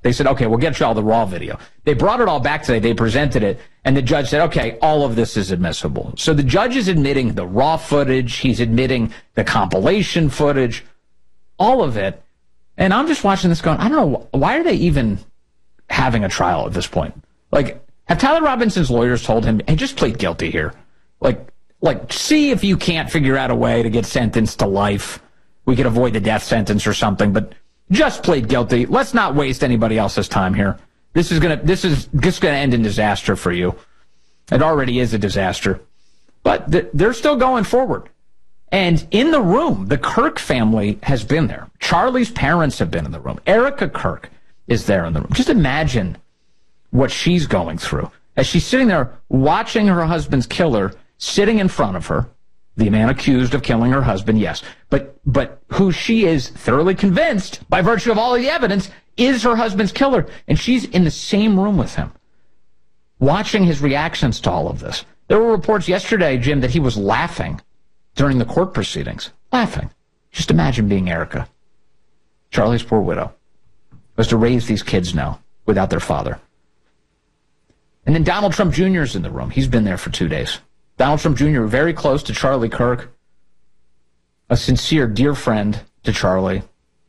They said, okay, we'll get you all the raw video. They brought it all back today. They presented it, and the judge said, okay, all of this is admissible. So the judge is admitting the raw footage. He's admitting the compilation footage, all of it. And I'm just watching this going, I don't know, why are they even having a trial at this point? Like, have Tyler Robinson's lawyers told him, hey, just plead guilty here? Like, see if you can't figure out a way to get sentenced to life. We could avoid the death sentence or something, but just plead guilty. Let's not waste anybody else's time here. This is just gonna end in disaster for you. It already is a disaster. But they're still going forward. And in the room, the Kirk family has been there. Charlie's parents have been in the room. Erica Kirk is there in the room. Just imagine what she's going through as she's sitting there watching her husband's killer sitting in front of her. The man accused of killing her husband, yes. But who she is thoroughly convinced, by virtue of all of the evidence, is her husband's killer. And she's in the same room with him, watching his reactions to all of this. There were reports yesterday, Jim, that he was laughing during the court proceedings. Laughing. Just imagine being Erica, Charlie's poor widow, was to raise these kids now without their father. And then Donald Trump Jr. is in the room. He's been there for 2 days. Donald Trump Jr., very close to Charlie Kirk, a sincere, dear friend to Charlie.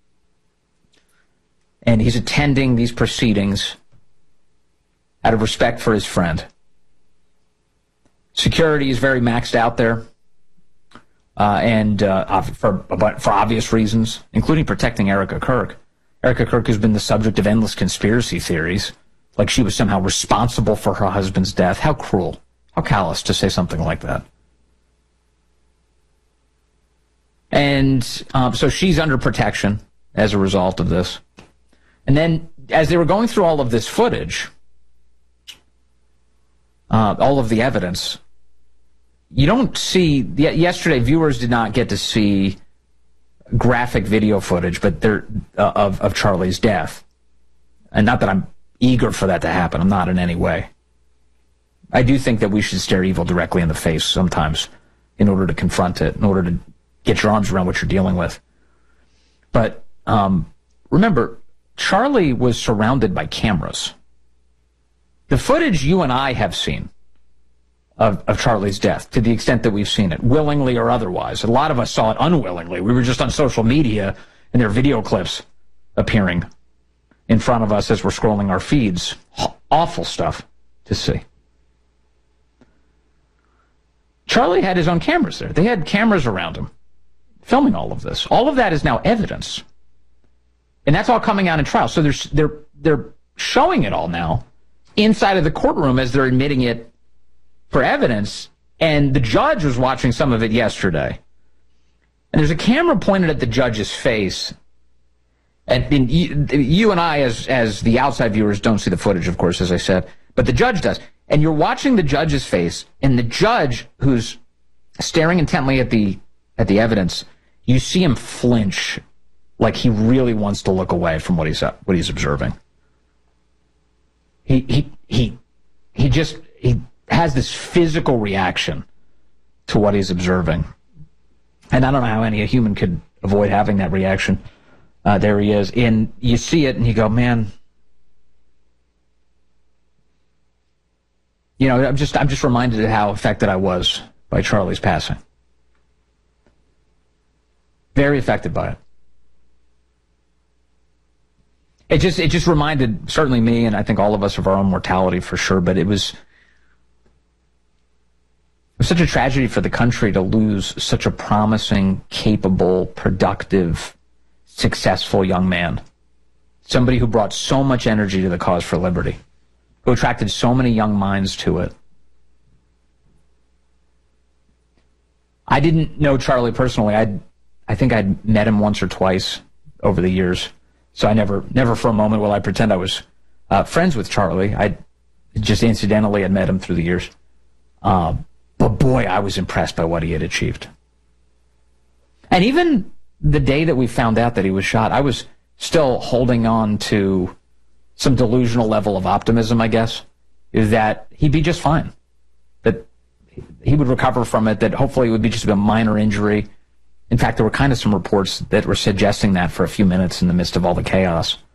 And he's attending these proceedings out of respect for his friend. Security is very maxed out there, and for obvious reasons, including protecting Erica Kirk. Erica Kirk has been the subject of endless conspiracy theories, like she was somehow responsible for her husband's death. How cruel. How callous to say something like that. And so she's under protection as a result of this. And then as they were going through all of this footage, all of the evidence, you don't see, yesterday viewers did not get to see graphic video footage, but of Charlie's death. And not that I'm eager for that to happen. I'm not in any way. I do think that we should stare evil directly in the face sometimes in order to confront it, in order to get your arms around what you're dealing with. But remember, Charlie was surrounded by cameras. The footage you and I have seen of Charlie's death, to the extent that we've seen it, willingly or otherwise. A lot of us saw it unwillingly. We were just on social media, and there are video clips appearing in front of us as we're scrolling our feeds. Awful stuff to see. Charlie had his own cameras there. They had cameras around him, filming all of this. All of that is now evidence. And that's all coming out in trial. So they're showing it all now inside of the courtroom as they're admitting it for evidence. And the judge was watching some of it yesterday. And there's a camera pointed at the judge's face. And you and I, as the outside viewers, don't see the footage, of course, as I said. But the judge does. And you're watching the judge's face, and the judge, who's staring intently at the evidence, you see him flinch, like he really wants to look away from what he's observing. He has this physical reaction to what he's observing, and I don't know how any human could avoid having that reaction. There he is, and you see it, and you go, man. You know, I'm just reminded of how affected I was by Charlie's passing. Very affected by it. It just reminded certainly me, and I think all of us, of our own mortality for sure. But it was such a tragedy for the country to lose such a promising, capable, productive, successful young man. Somebody who brought so much energy to the cause for liberty, who attracted so many young minds to it. I didn't know Charlie personally. I think I'd met him once or twice over the years. So I never for a moment will I pretend I was friends with Charlie. I just incidentally had met him through the years. But boy, I was impressed by what he had achieved. And even the day that we found out that he was shot, I was still holding on to some delusional level of optimism, I guess, is that he'd be just fine, that he would recover from it, that hopefully it would be just a minor injury. In fact, there were kind of some reports that were suggesting that for a few minutes in the midst of all the chaos.